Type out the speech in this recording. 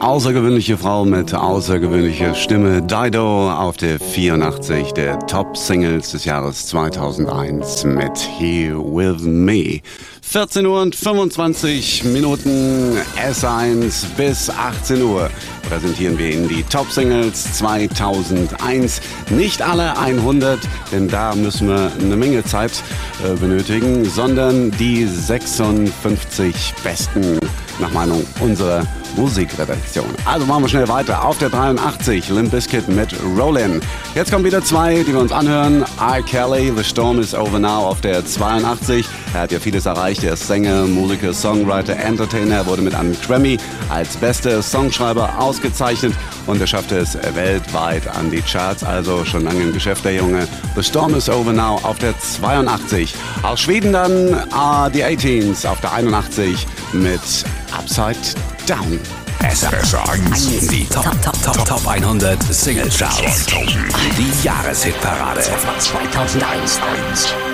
außergewöhnliche Frau mit außergewöhnlicher Stimme, Dido auf der 84 der Top-Singles des Jahres 2001 mit Here With Me. 14 Uhr und 25 Minuten, S1 bis 18 Uhr präsentieren wir Ihnen die Top-Singles 2001. Nicht alle 100, denn da müssen wir eine Menge Zeit benötigen, sondern die 56 besten nach Meinung unserer Musikredaktion. Also machen wir schnell weiter. Auf der 83 Limp Bizkit mit Rollin'. Jetzt kommen wieder zwei, die wir uns anhören. R. Kelly, The Storm Is Over Now auf der 82. Er hat ja vieles erreicht. Er ist Sänger, Musiker, Songwriter, Entertainer. Er wurde mit einem Grammy als bester Songschreiber ausgezeichnet und er schaffte es weltweit an die Charts. Also schon lange im Geschäft, der Junge. The Storm Is Over Now auf der 82. Aus Schweden dann die 18s auf der 81 mit Upside Down. SR1, die Top 100 Single Charts. Die Jahreshitparade 2001.